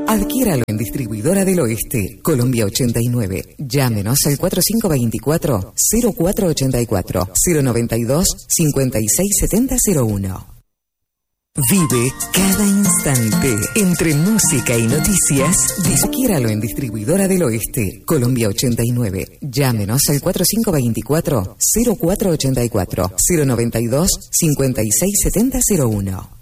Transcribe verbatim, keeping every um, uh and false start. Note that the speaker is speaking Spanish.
Adquiéralo en Distribuidora del Oeste, Colombia ochenta y nueve. Llámenos al cuatro cinco dos cuatro, cero cuatro ocho cuatro, cero noventa y dos, cincuenta y seis setenta cero uno. Vive cada instante entre música y noticias. Adquiéralo en Distribuidora del Oeste, Colombia ochenta y nueve. Llámenos al cuatro cinco dos cuatro, cero cuatro ocho cuatro, cero noventa y dos, cincuenta y seis setenta cero uno.